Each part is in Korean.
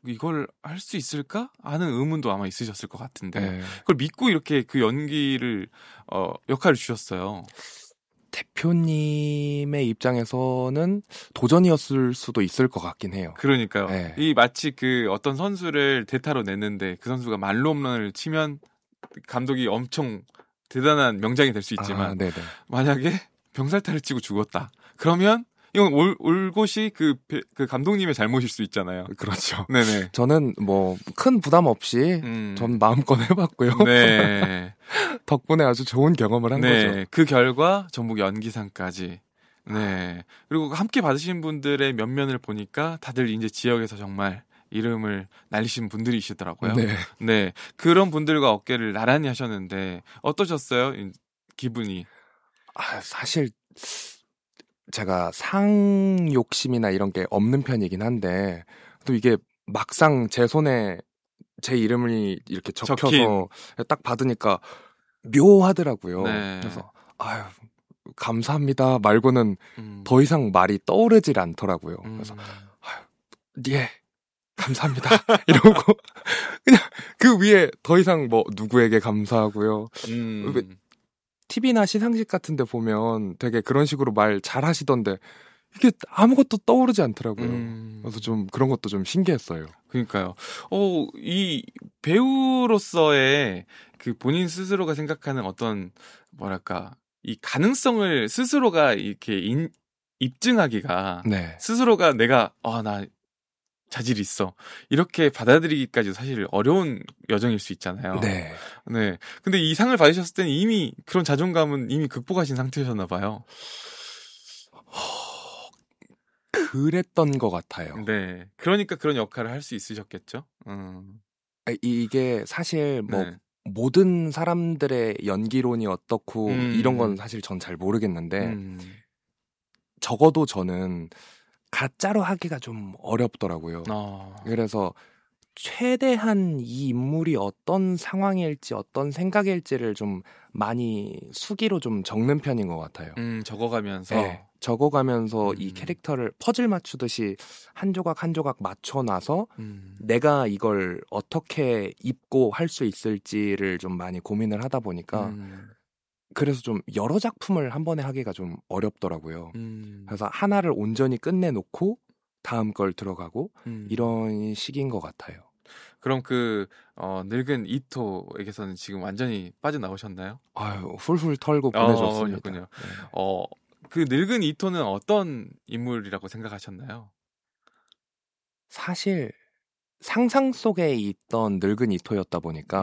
이걸 할 수 있을까? 하는 의문도 아마 있으셨을 것 같은데 네. 그걸 믿고 이렇게 그 연기를 역할을 주셨어요. 대표님의 입장에서는 도전이었을 수도 있을 것 같긴 해요. 그러니까요. 네. 이 마치 그 어떤 선수를 대타로 냈는데 그 선수가 말로 홈런을 치면 감독이 엄청 대단한 명장이 될 수 있지만 만약에 병살타를 치고 죽었다. 그러면 이건 올 곳이 그 감독님의 잘못일 수 있잖아요. 그렇죠. 네네. 저는 뭐 큰 부담 없이 전 마음껏 해봤고요. 네. 덕분에 아주 좋은 경험을 한 거죠. 그 결과 전북 연기상까지. 네. 그리고 함께 받으신 분들의 면면을 보니까 다들 이제 지역에서 정말 이름을 날리신 분들이시더라고요. 네. 그런 분들과 어깨를 나란히 하셨는데 어떠셨어요? 기분이? 사실 제가 상 욕심이나 이런 게 없는 편이긴 한데 또 이게 막상 제 손에 제 이름이 이렇게 적혀서 딱 받으니까 묘하더라고요. 네. 그래서 감사합니다 말고는 더 이상 말이 떠오르질 않더라고요. 그래서 예 감사합니다 이러고 그냥 그 위에 더 이상 뭐 누구에게 감사하고요. TV나 시상식 같은 데 보면 되게 그런 식으로 말 잘 하시던데 이게 아무것도 떠오르지 않더라고요. 그래서 좀 그런 것도 좀 신기했어요. 그러니까요. 이 배우로서의 그 본인 스스로가 생각하는 어떤 뭐랄까 이 가능성을 스스로가 이렇게 입증하기가 스스로가 내가 나 자질이 있어 이렇게 받아들이기까지 사실 어려운 여정일 수 있잖아요. 네. 근데 이 상을 받으셨을 때는 이미 그런 자존감은 이미 극복하신 상태셨나 봐요. 그랬던 것 같아요. 네. 그러니까 그런 역할을 할 수 있으셨겠죠. 이게 사실 뭐 모든 사람들의 연기론이 어떻고 이런 건 사실 전 잘 모르겠는데 적어도 저는 가짜로 하기가 좀 어렵더라고요. 그래서 최대한 이 인물이 어떤 상황일지 어떤 생각일지를 좀 많이 수기로 좀 적는 편인 것 같아요. 적어가면서 적어가면서 이 캐릭터를 퍼즐 맞추듯이 한 조각 한 조각 맞춰놔서 내가 이걸 어떻게 입고 할 수 있을지를 좀 많이 고민을 하다 보니까 그래서 좀 여러 작품을 한 번에 하기가 좀 어렵더라고요. 그래서 하나를 온전히 끝내놓고 다음 걸 들어가고 이런 식인 것 같아요. 그럼 늙은 이토에게서는 지금 완전히 빠져나오셨나요? 훌훌 털고 보내줬습니다. 네. 그 늙은 이토는 어떤 인물이라고 생각하셨나요? 사실 상상 속에 있던 늙은 이토였다 보니까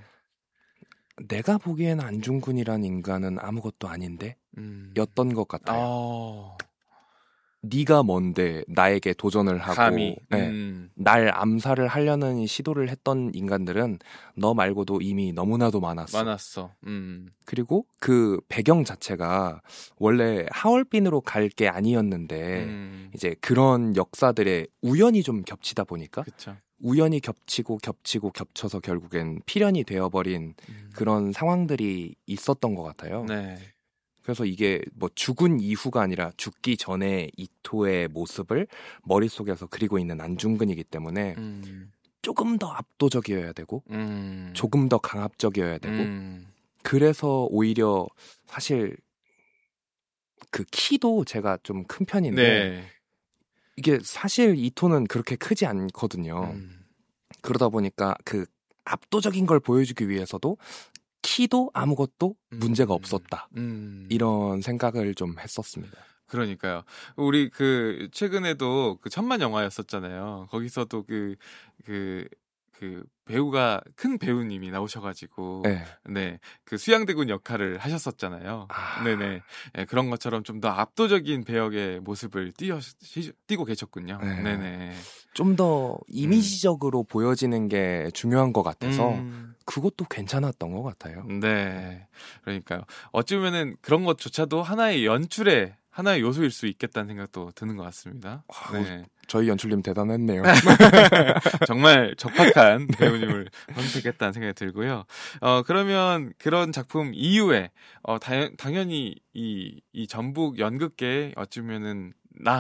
내가 보기엔 안중근이란 인간은 아무것도 아닌데 였던 것 같아요. 네가 뭔데 나에게 도전을 하고 감히. 날 암살을 하려는 시도를 했던 인간들은 너 말고도 이미 너무나도 많았어. 그리고 그 배경 자체가 원래 하얼빈으로 갈 게 아니었는데 이제 그런 역사들의 우연이 좀 겹치다 보니까 우연히 겹쳐서 결국엔 필연이 되어버린 그런 상황들이 있었던 것 같아요. 그래서 이게 뭐 죽은 이후가 아니라 죽기 전에 이토의 모습을 머릿속에서 그리고 있는 안중근이기 때문에 조금 더 압도적이어야 되고 조금 더 강압적이어야 되고 그래서 오히려 사실 그 키도 제가 좀 큰 편인데 이게 사실 이토는 그렇게 크지 않거든요. 그러다 보니까 그 압도적인 걸 보여주기 위해서도 키도 아무것도 문제가 없었다. 이런 생각을 좀 했었습니다. 그러니까요. 우리 최근에도 천만 영화였었잖아요. 거기서도 그 배우가 큰 배우님이 나오셔가지고 그 수양대군 역할을 하셨었잖아요. 네네. 그런 것처럼 좀 더 압도적인 배역의 모습을 띄고 계셨군요. 네네. 좀 더 이미지적으로 보여지는 게 중요한 것 같아서 그것도 괜찮았던 것 같아요. 네. 그러니까요. 어쩌면은 그런 것조차도 하나의 연출의 하나의 요소일 수 있겠다는 생각도 드는 것 같습니다. 저희 연출님 대단했네요. 정말 적합한 배우님을 선택했다는 생각이 들고요. 그러면 그런 작품 이후에 당연히 이 전북 연극계 어쩌면은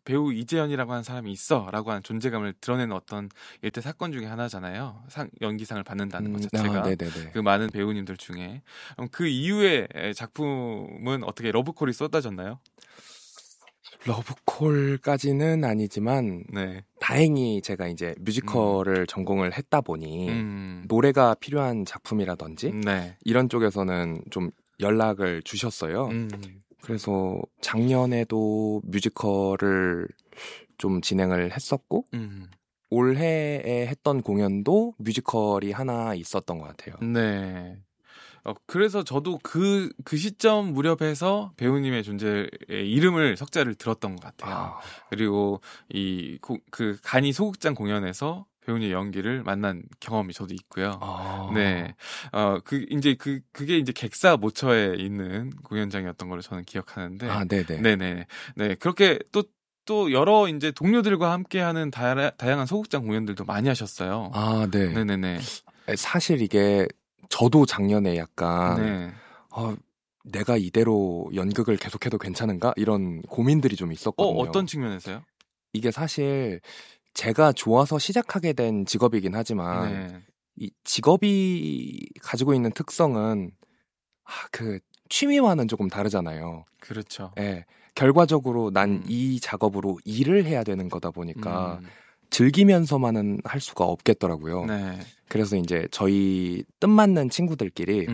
배우 이재현이라고 하는 사람이 있어라고 하는 존재감을 드러내는 어떤 일대 사건 중에 하나잖아요. 연기상을 받는다는 것 자체가 그 많은 배우님들 중에 그 이후에 작품은 어떻게 러브콜이 쏟아졌나요? 러브콜까지는 아니지만 네. 다행히 제가 이제 뮤지컬을 전공을 했다 보니 노래가 필요한 작품이라든지 네. 이런 쪽에서는 좀 연락을 주셨어요. 그래서 작년에도 뮤지컬을 좀 진행을 했었고 올해에 했던 공연도 뮤지컬이 하나 있었던 것 같아요. 네. 그래서 저도 그 시점 무렵에서 배우님의 존재의 이름을 석자를 들었던 것 같아요. 그리고 그 간이 소극장 공연에서 배우님의 연기를 만난 경험이 저도 있고요. 네. 그게 이제 객사 모처에 있는 공연장이었던 걸로 저는 기억하는데. 네네. 네. 그렇게 또 여러 이제 동료들과 함께하는 다양한 소극장 공연들도 많이 하셨어요. 네. 네네네. 사실 이게 저도 작년에 약간 내가 이대로 연극을 계속해도 괜찮은가? 이런 고민들이 좀 있었거든요. 어떤 측면에서요? 이게 사실 제가 좋아서 시작하게 된 직업이긴 하지만 이 직업이 가지고 있는 특성은 그 취미와는 조금 다르잖아요. 그렇죠. 네. 결과적으로 난 이 작업으로 일을 해야 되는 거다 보니까 즐기면서만은 할 수가 없겠더라고요. 네. 그래서 이제 저희 뜻맞는 친구들끼리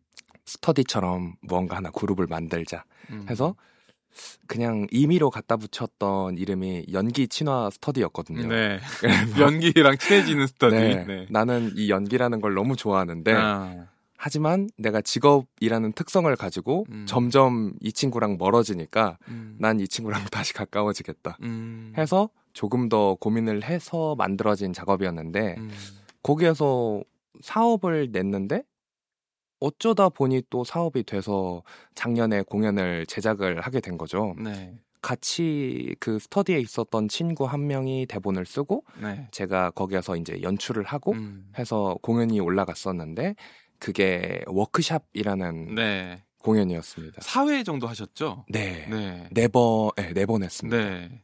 스터디처럼 무언가 하나 그룹을 만들자 해서 그냥 임의로 갖다 붙였던 이름이 연기 친화 스터디였거든요. 네. 연기랑 친해지는 스터디. 네. 나는 이 연기라는 걸 너무 좋아하는데 하지만 내가 직업이라는 특성을 가지고 점점 이 친구랑 멀어지니까 난 이 친구랑 다시 가까워지겠다 해서 조금 더 고민을 해서 만들어진 작업이었는데 거기에서 사업을 냈는데 어쩌다 보니 또 사업이 돼서 작년에 공연을 제작을 하게 된 거죠. 네. 같이 그 스터디에 있었던 친구 한 명이 대본을 쓰고 제가 거기에서 이제 연출을 하고 해서 공연이 올라갔었는데 그게 워크샵이라는 공연이었습니다. 4회 정도 하셨죠? 네. 네 번 했습니다. 네.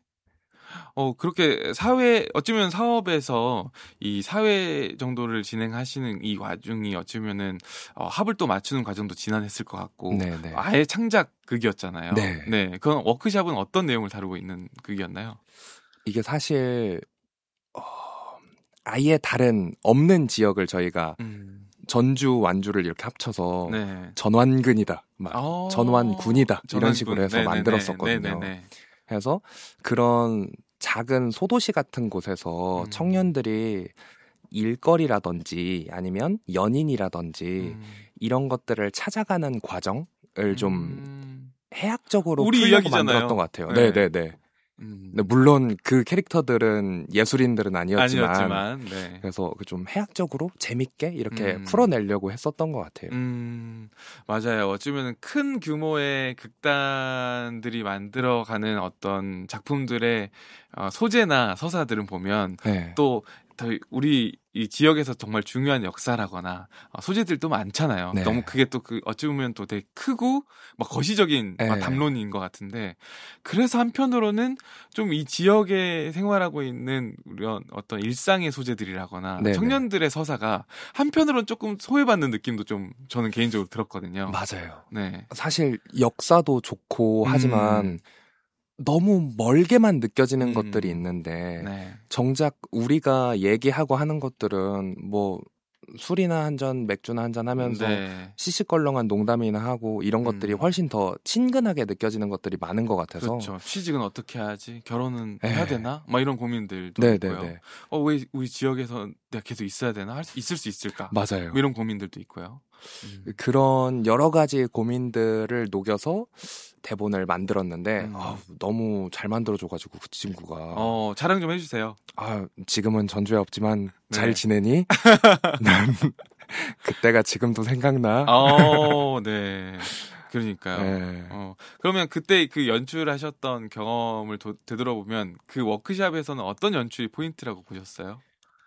그렇게 어쩌면 사업에서 이 사회 정도를 진행하시는 이 와중이 어쩌면은 합을 또 맞추는 과정도 지난했을 것 같고 아예 창작 극이었잖아요. 네. 그건 워크샵은 어떤 내용을 다루고 있는 극이었나요? 이게 사실 아예 다른 없는 지역을 저희가 전주 완주를 이렇게 합쳐서 전완근이다, 전완군이다 이런 식으로 해서 만들었었거든요. 그래서 그런 작은 소도시 같은 곳에서 청년들이 일거리라든지 아니면 연인이라든지 이런 것들을 찾아가는 과정을 좀 해학적으로 풀려고 만들었던 것 같아요. 네네네. 물론 그 캐릭터들은 예술인들은 아니었지만 그래서 좀 해학적으로 재밌게 이렇게 풀어내려고 했었던 것 같아요. 맞아요. 어쩌면 큰 규모의 극단들이 만들어가는 어떤 작품들의 소재나 서사들은 보면 또 우리 이 지역에서 정말 중요한 역사라거나 소재들도 많잖아요. 너무 그게 또 어찌 보면 또 되게 크고 막 거시적인 담론인 것 같은데 그래서 한편으로는 좀 이 지역에 생활하고 있는 이런 어떤 일상의 소재들이라거나 청년들의 서사가 한편으로는 조금 소외받는 느낌도 좀 저는 개인적으로 들었거든요. 맞아요. 네. 사실 역사도 좋고 하지만 너무 멀게만 느껴지는 것들이 있는데 정작 우리가 얘기하고 하는 것들은 뭐 술이나 한 잔, 맥주나 한 잔 하면서 시시껄렁한 농담이나 하고 이런 것들이 훨씬 더 친근하게 느껴지는 것들이 많은 것 같아서 그렇죠. 취직은 어떻게 해야지? 결혼은 해야 되나? 막 이런 고민들도 있고요. 왜 우리 지역에서 내가 계속 있어야 되나? 있을 수 있을까? 맞아요. 뭐 이런 고민들도 있고요. 그런 여러 가지 고민들을 녹여서 대본을 만들었는데 너무 잘 만들어줘가지고 그 친구가 자랑 좀 해주세요. 지금은 전주에 없지만 잘 지내니? 난 그때가 지금도 생각나. 네. 그러니까요. 그러면 그때 그 연출하셨던 경험을 되돌아보면 그 워크샵에서는 어떤 연출이 포인트라고 보셨어요?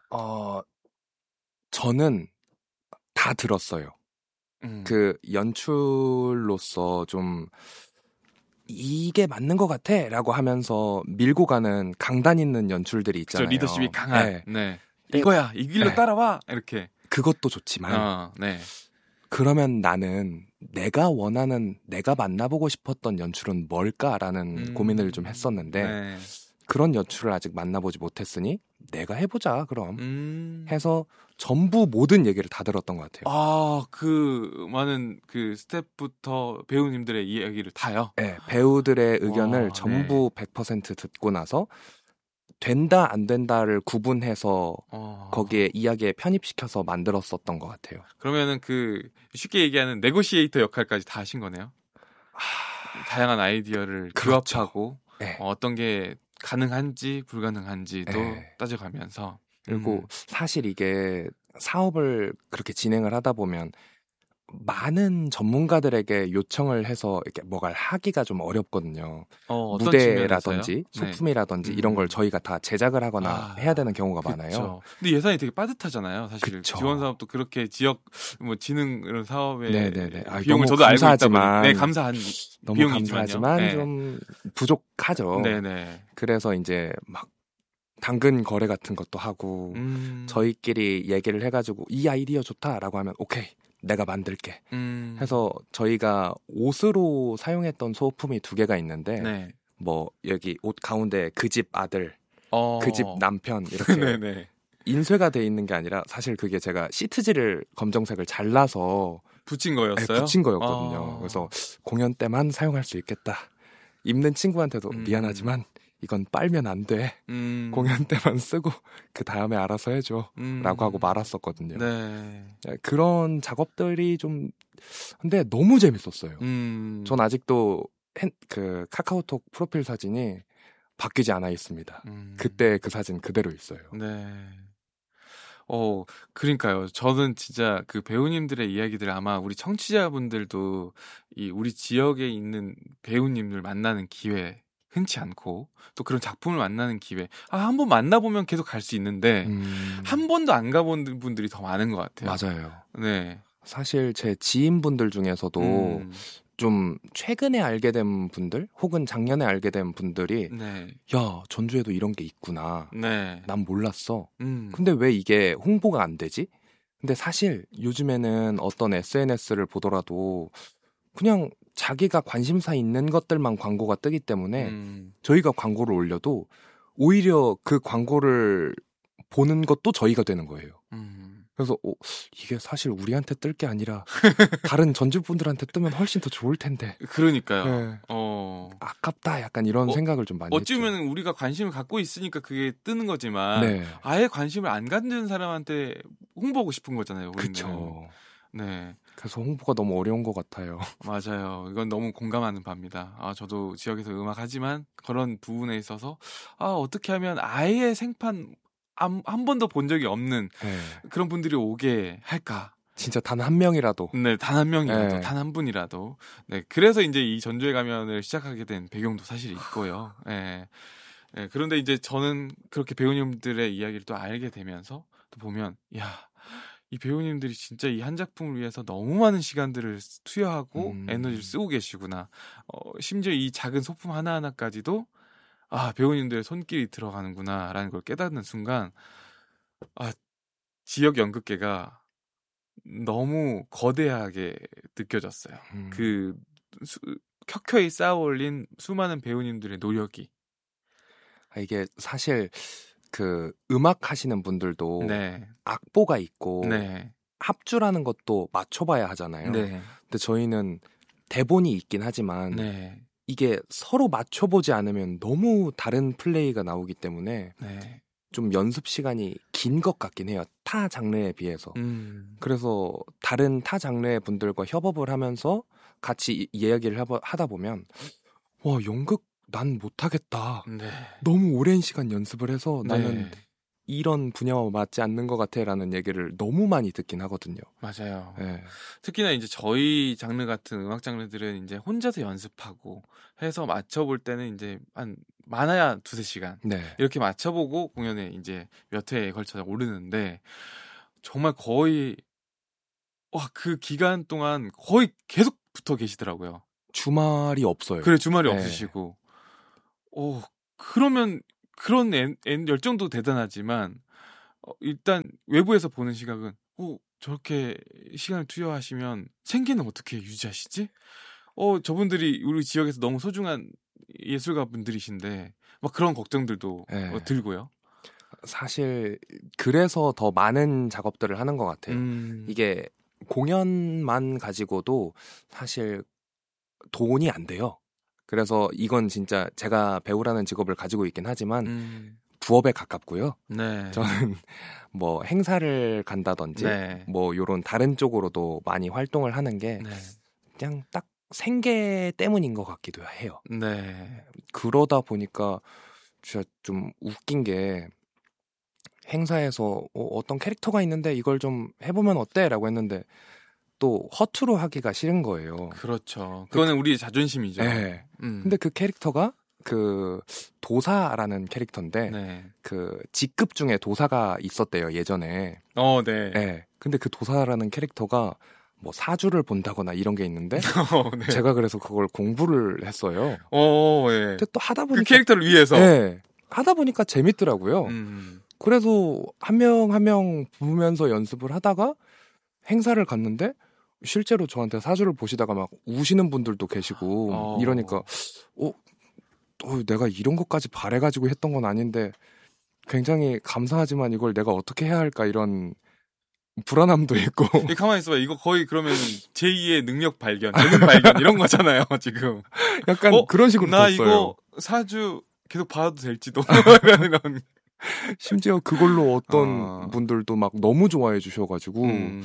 저는 다 들었어요. 그 연출로서 좀 이게 맞는 것 같아라고 하면서 밀고 가는 강단 있는 연출들이 있잖아요. 그렇죠. 리더십이 강한. 네. 이거야, 이 길로 따라와 이렇게. 그것도 좋지만 네. 그러면 나는 내가 원하는, 내가 만나보고 싶었던 연출은 뭘까라는 고민을 좀 했었는데 네. 그런 연출을 아직 만나보지 못했으니 내가 해보자 그럼 해서 전부 모든 얘기를 다 들었던 것 같아요. 그 많은 그 스태프부터 배우님들의 이야기를 다요? 네, 배우들의 의견을 전부 100% 듣고 나서 된다 안 된다를 구분해서 거기에 이야기에 편입시켜서 만들었었던 것 같아요. 그러면은 그 쉽게 얘기하는 네고시에이터 역할까지 다 하신 거네요? 다양한 아이디어를 규합하고 네. 어떤 게 가능한지 불가능한지도 따져가면서. 그리고 사실 이게 사업을 그렇게 진행을 하다 보면 많은 전문가들에게 요청을 해서 이렇게 뭐가 하기가 좀 어렵거든요. 무대라든지 소품이라든지 이런 걸 저희가 다 제작을 하거나 해야 되는 경우가 많아요. 근데 예산이 되게 빠듯하잖아요. 사실 지원 사업도 그렇게 지역 뭐 지능 이런 사업에 비용을 저도 알고 있다 보니 감사한 너무 감사하지만 좀 부족하죠. 네네. 그래서 이제 막 당근 거래 같은 것도 하고 저희끼리 얘기를 해가지고 이 아이디어 좋다라고 하면 오케이. 내가 만들게 해서 저희가 옷으로 사용했던 소품이 2개가 있는데 뭐 여기 옷 가운데 그 집 아들, 그 집 남편 이렇게 인쇄가 돼 있는 게 아니라 사실 그게 제가 시트지를 검정색을 잘라서 붙인 거였어요? 붙인 거였거든요. 그래서 공연 때만 사용할 수 있겠다. 입는 친구한테도 미안하지만 이건 빨면 안 돼. 공연 때만 쓰고 그 다음에 알아서 해줘. 라고 하고 말았었거든요. 그런 작업들이 좀 근데 너무 재밌었어요. 전 아직도 그 카카오톡 프로필 사진이 바뀌지 않아 있습니다. 그때 그 사진 그대로 있어요. 네. 그러니까요. 저는 진짜 그 배우님들의 이야기들 아마 우리 청취자분들도 이 우리 지역에 있는 배우님들 만나는 기회 흔치 않고 또 그런 작품을 만나는 기회 한 번 만나보면 계속 갈 수 있는데 한 번도 안 가본 분들이 더 많은 것 같아요. 맞아요. 네. 사실 제 지인분들 중에서도 좀 최근에 알게 된 분들 혹은 작년에 알게 된 분들이 야 전주에도 이런 게 있구나. 난 몰랐어. 근데 왜 이게 홍보가 안 되지? 근데 사실 요즘에는 어떤 SNS를 보더라도 그냥 자기가 관심사 있는 것들만 광고가 뜨기 때문에 저희가 광고를 올려도 오히려 그 광고를 보는 것도 저희가 되는 거예요. 그래서 이게 사실 우리한테 뜰 게 아니라 다른 전주분들한테 뜨면 훨씬 더 좋을 텐데. 그러니까요. 네. 아깝다 약간 이런 생각을 좀 많이 어쩌면 했죠. 우리가 관심을 갖고 있으니까 그게 뜨는 거지만 아예 관심을 안 갖는 사람한테 홍보하고 싶은 거잖아요. 그렇죠. 네. 그래서 홍보가 너무 어려운 것 같아요. 맞아요. 이건 너무 공감하는 바입니다. 저도 지역에서 음악하지만 그런 부분에 있어서 어떻게 하면 아예 생판 한 번도 본 적이 없는 그런 분들이 오게 할까? 진짜 단 한 명이라도. 네, 단 한 명이라도, 단 한 분이라도. 네, 그래서 이제 이 전주의 가면을 시작하게 된 배경도 사실 있고요. 그런데 이제 저는 그렇게 배우님들의 이야기를 또 알게 되면서 또 보면, 이 배우님들이 진짜 이 한 작품을 위해서 너무 많은 시간들을 투여하고 에너지를 쓰고 계시구나. 심지어 이 작은 소품 하나하나까지도 배우님들의 손길이 들어가는구나라는 걸 깨닫는 순간 지역 연극계가 너무 거대하게 느껴졌어요. 그 켜켜이 쌓아올린 수많은 배우님들의 노력이. 이게 사실 그 음악 하시는 분들도 악보가 있고 합주라는 것도 맞춰봐야 하잖아요. 근데 저희는 대본이 있긴 하지만 이게 서로 맞춰보지 않으면 너무 다른 플레이가 나오기 때문에 좀 연습 시간이 긴 것 같긴 해요. 타 장르에 비해서. 그래서 다른 타 장르의 분들과 협업을 하면서 같이 이야기를 하다 보면 와 연극 난 못하겠다. 너무 오랜 시간 연습을 해서 나는 이런 분야와 맞지 않는 것 같아라는 얘기를 너무 많이 듣긴 하거든요. 맞아요. 특히나 이제 저희 장르 같은 음악 장르들은 이제 혼자서 연습하고 해서 맞춰볼 때는 이제 한 많아야 2-3시간 이렇게 맞춰보고 공연에 이제 몇 회에 걸쳐서 오르는데 정말 거의 그 기간 동안 거의 계속 붙어 계시더라고요. 주말이 없어요. 그래, 주말이 없으시고. 그러면 그런 열정도 대단하지만 일단 외부에서 보는 시각은 저렇게 시간을 투여하시면 생계는 어떻게 유지하시지? 저분들이 우리 지역에서 너무 소중한 예술가 분들이신데 막 그런 걱정들도 들고요. 사실 그래서 더 많은 작업들을 하는 것 같아요. 이게 공연만 가지고도 사실 돈이 안 돼요. 그래서 이건 진짜 제가 배우라는 직업을 가지고 있긴 하지만 부업에 가깝고요. 네. 저는 뭐 행사를 간다든지 뭐 요런 다른 쪽으로도 많이 활동을 하는 게 그냥 딱 생계 때문인 것 같기도 해요. 네. 그러다 보니까 진짜 좀 웃긴 게 행사에서 어떤 캐릭터가 있는데 이걸 좀 해보면 어때? 라고 했는데 또 허투루 하기가 싫은 거예요. 그렇죠. 그거는 우리의 자존심이죠. 네. 근데 그 캐릭터가 그 도사라는 캐릭터인데 그 직급 중에 도사가 있었대요, 예전에. 네. 네. 근데 그 도사라는 캐릭터가 뭐 사주를 본다거나 이런 게 있는데 네. 제가 그래서 그걸 공부를 했어요. 네. 근데 또 하다 보니까 그 캐릭터를 위해서 하다 보니까 재밌더라고요. 그래서 한 명 한 명 보면서 연습을 하다가 행사를 갔는데 실제로 저한테 사주를 보시다가 막 우시는 분들도 계시고 이러니까 내가 이런 것까지 바래가지고 했던 건 아닌데 굉장히 감사하지만 이걸 내가 어떻게 해야 할까 이런 불안함도 있고. 가만히 있어봐. 이거 거의 그러면 제2의 능력 발견, 재능 발견 이런 거잖아요. 지금. 약간 그런 식으로 나 됐어요. 이거 사주 계속 봐도 될지도. 이런. 심지어 그걸로 어떤 분들도 막 너무 좋아해 주셔가지고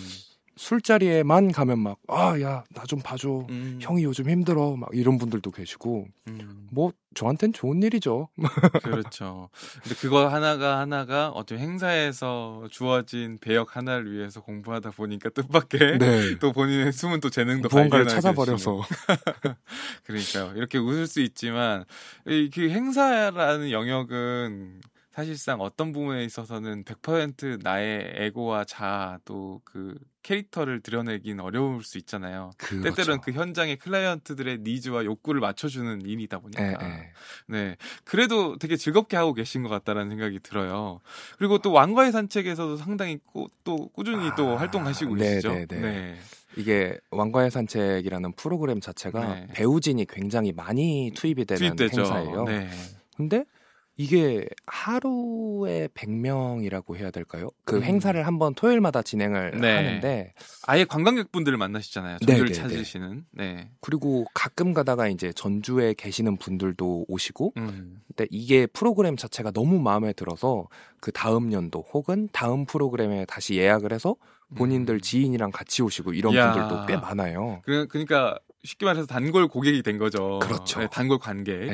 술자리에만 가면 막 야 나 좀 봐줘. 형이 요즘 힘들어. 막 이런 분들도 계시고 뭐 저한텐 좋은 일이죠. 그렇죠. 근데 그거 하나가 어떤 행사에서 주어진 배역 하나를 위해서 공부하다 보니까 뜻밖의 또 본인의 숨은 또 재능도 무언가를 찾아버려서. 그러니까요. 이렇게 웃을 수 있지만 그 행사라는 영역은 사실상 어떤 부분에 있어서는 100% 나의 에고와 자아 또 그 캐릭터를 드러내긴 어려울 수 있잖아요. 그렇죠. 때때로는 그 현장의 클라이언트들의 니즈와 욕구를 맞춰주는 일이다 보니까. 네. 그래도 되게 즐겁게 하고 계신 것 같다라는 생각이 들어요. 그리고 또 왕과의 산책에서도 상당히 또 꾸준히 또 활동하시고 계시죠. 네. 이게 왕과의 산책이라는 프로그램 자체가 배우진이 굉장히 많이 투입이 되는 행사예요. 근데 이게 하루에 100명이라고 해야 될까요? 그 행사를 한번 토요일마다 진행을 하는데 아예 관광객분들을 만나시잖아요. 전주를 찾으시는. 그리고 가끔 가다가 이제 전주에 계시는 분들도 오시고 근데 이게 프로그램 자체가 너무 마음에 들어서 그 다음 연도 혹은 다음 프로그램에 다시 예약을 해서 본인들 지인이랑 같이 오시고 이런 분들도 꽤 많아요. 그러니까 쉽게 말해서 단골 고객이 된 거죠. 그렇죠. 단골 관객.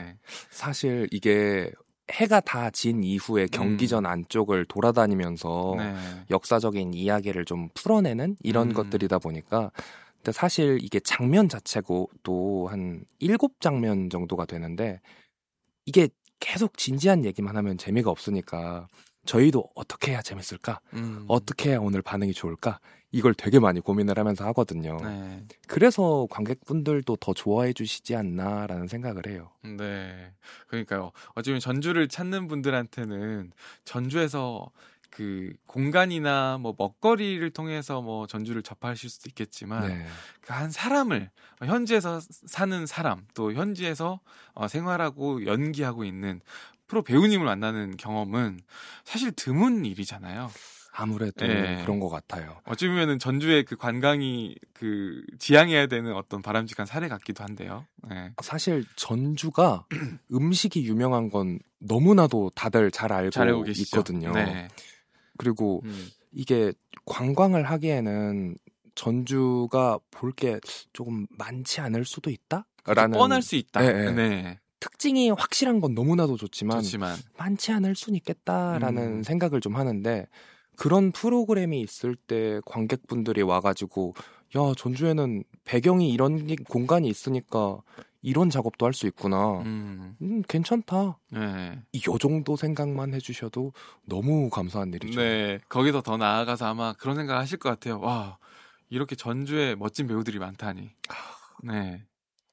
사실 이게 해가 다 진 이후에 경기전 안쪽을 돌아다니면서 역사적인 이야기를 좀 풀어내는 이런 것들이다 보니까 근데 사실 이게 장면 자체고 또 한 7장면 정도가 되는데 이게 계속 진지한 얘기만 하면 재미가 없으니까 저희도 어떻게 해야 재밌을까? 어떻게 해야 오늘 반응이 좋을까? 이걸 되게 많이 고민을 하면서 하거든요. 그래서 관객분들도 더 좋아해 주시지 않나라는 생각을 해요. 네. 그러니까요. 어쩌면 전주를 찾는 분들한테는 전주에서 그 공간이나 뭐 먹거리를 통해서 뭐 전주를 접하실 수도 있겠지만 그 한 사람을 현지에서 사는 사람 또 현지에서 생활하고 연기하고 있는 프로 배우님을 만나는 경험은 사실 드문 일이잖아요. 아무래도 그런 것 같아요. 어쩌면은 전주의 그 관광이 그 지향해야 되는 어떤 바람직한 사례 같기도 한데요. 사실 전주가 음식이 유명한 건 너무나도 다들 잘 알고 있거든요. 그리고 이게 관광을 하기에는 전주가 볼 게 조금 많지 않을 수도 있다라는 뻔할 수 있다. 특징이 확실한 건 너무나도 좋지만 많지 않을 수는 있겠다라는 생각을 좀 하는데 그런 프로그램이 있을 때 관객분들이 와가지고 야 전주에는 배경이 이런 공간이 있으니까 이런 작업도 할 수 있구나. 괜찮다. 이 정도 생각만 해주셔도 너무 감사한 일이죠. 거기서 더 나아가서 아마 그런 생각 하실 것 같아요. 와 이렇게 전주에 멋진 배우들이 많다니.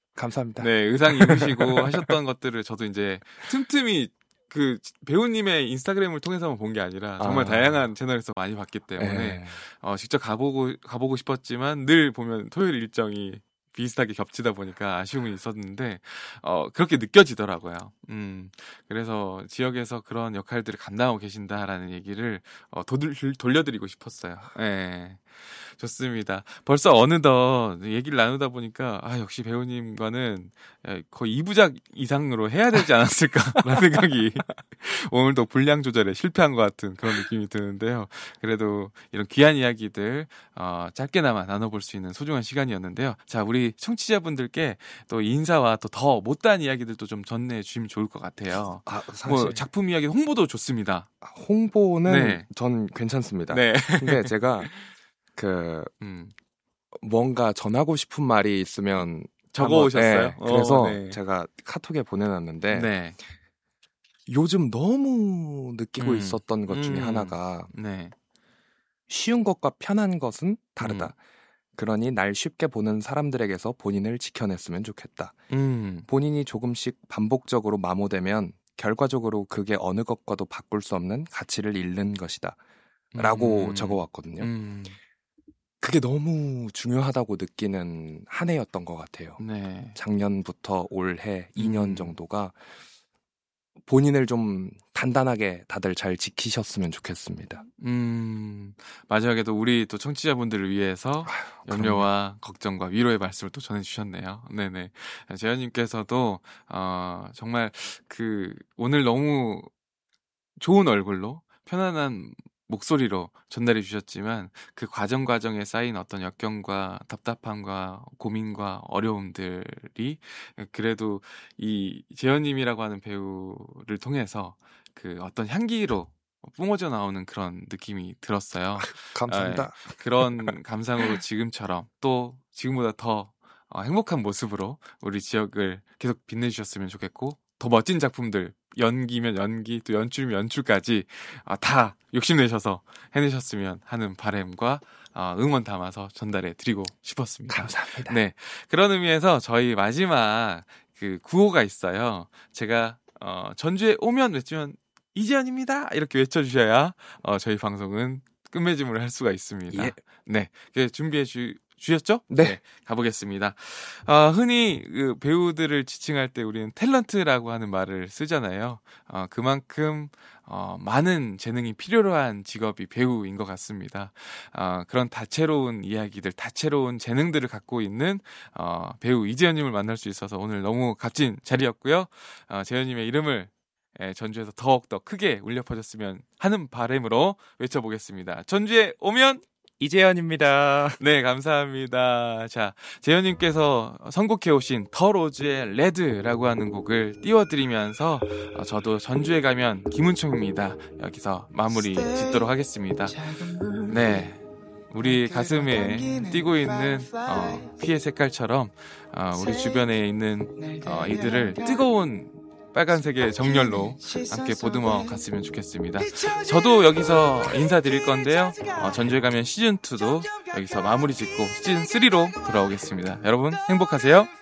감사합니다. 네, 의상 입으시고 하셨던 것들을 저도 이제 틈틈이 그 배우님의 인스타그램을 통해서만 본 게 아니라 정말 다양한 채널에서 많이 봤기 때문에 직접 가보고 싶었지만 늘 보면 토요일 일정이 비슷하게 겹치다 보니까 아쉬움이 있었는데 그렇게 느껴지더라고요. 그래서 지역에서 그런 역할들을 감당하고 계신다라는 얘기를 돌려드리고 싶었어요. 네. 좋습니다. 벌써 어느덧 얘기를 나누다 보니까 역시 배우님과는 거의 2부작 이상으로 해야 되지 않았을까라는 생각이 오늘도 분량 조절에 실패한 것 같은 그런 느낌이 드는데요. 그래도 이런 귀한 이야기들 짧게나마 나눠볼 수 있는 소중한 시간이었는데요. 자, 우리 청취자분들께 또 인사와 또 더 못다한 이야기들도 좀 전해주시면 좋을 것 같아요. 사실 뭐 작품 이야기 홍보도 좋습니다. 홍보는 네. 전 괜찮습니다. 네. 근데 제가 뭔가 전하고 싶은 말이 있으면 적어오셨어요? 네, 그래서 네. 제가 카톡에 보내놨는데 네. 요즘 너무 느끼고 있었던 것 중에 하나가 네. 쉬운 것과 편한 것은 다르다. 그러니 날 쉽게 보는 사람들에게서 본인을 지켜냈으면 좋겠다. 본인이 조금씩 반복적으로 마모되면 결과적으로 그게 어느 것과도 바꿀 수 없는 가치를 잃는 것이다. 라고 적어왔거든요. 그게 너무 중요하다고 느끼는 한 해였던 것 같아요. 네. 작년부터 올해 2년 정도가 본인을 좀 단단하게 다들 잘 지키셨으면 좋겠습니다. 마지막에도 우리 또 청취자분들을 위해서 염려와 걱정과 위로의 말씀을 또 전해주셨네요. 네네. 재현님께서도 정말 오늘 너무 좋은 얼굴로 편안한 목소리로 전달해 주셨지만 그 과정에 쌓인 어떤 역경과 답답함과 고민과 어려움들이 그래도 이 재현님이라고 하는 배우를 통해서 그 어떤 향기로 뿜어져 나오는 그런 느낌이 들었어요. 감사합니다. 그런 감상으로 지금처럼 또 지금보다 더 행복한 모습으로 우리 지역을 계속 빛내주셨으면 좋겠고 더 멋진 작품들 연기면 연기 또 연출이면 연출까지 다 욕심내셔서 해내셨으면 하는 바람과 응원 담아서 전달해 드리고 싶었습니다. 감사합니다. 네, 그런 의미에서 저희 마지막 구호가 있어요. 제가 전주에 오면 외치면 이재현입니다 이렇게 외쳐주셔야 저희 방송은 끝맺음을 할 수가 있습니다. 예. 네, 준비해 주셨죠? 네. 가보겠습니다. 흔히 배우들을 지칭할 때 우리는 탤런트라고 하는 말을 쓰잖아요. 그만큼 많은 재능이 필요로 한 직업이 배우인 것 같습니다. 그런 다채로운 이야기들, 다채로운 재능들을 갖고 있는 배우 이재현님을 만날 수 있어서 오늘 너무 값진 자리였고요. 재현님의 이름을 전주에서 더욱더 크게 울려 퍼졌으면 하는 바람으로 외쳐보겠습니다. 전주에 오면 이재현입니다. 네, 감사합니다. 자, 재현님께서 선곡해오신 더 로즈의 레드라고 하는 곡을 띄워드리면서 저도 전주에 가면 김은총입니다. 여기서 마무리 짓도록 하겠습니다. 네, 우리 가슴에 띄고 있는 피의 색깔처럼 우리 주변에 있는 이들을 뜨거운 빨간색의 정열로 함께 보듬어 갔으면 좋겠습니다. 저도 여기서 인사드릴 건데요. 전주에 가면 시즌2도 여기서 마무리 짓고 시즌3로 돌아오겠습니다. 여러분 행복하세요.